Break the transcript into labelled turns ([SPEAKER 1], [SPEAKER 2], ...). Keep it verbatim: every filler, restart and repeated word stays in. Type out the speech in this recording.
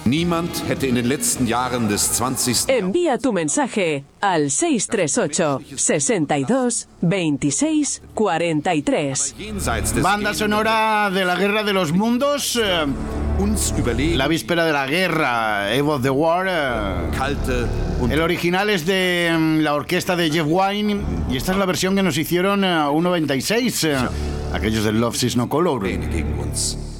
[SPEAKER 1] Niemand hätte in den letzten Jahren des zwanzigsten
[SPEAKER 2] Envía tu mensaje al seis tres ocho, sesenta y dos, veintiséis, cuarenta y tres.
[SPEAKER 1] jenseits des
[SPEAKER 3] Banda sonora de la Guerra de los Mundos, eh,
[SPEAKER 1] uns überlegen,
[SPEAKER 3] la víspera de la guerra, Eve of the War. eh,
[SPEAKER 1] kalte und
[SPEAKER 3] El original es de mm, la orquesta de Jeff Wynne y esta es la versión que nos hicieron eh, U noventa y seis, eh, aquellos del Love Is No Color.
[SPEAKER 1] Pläne gegen uns.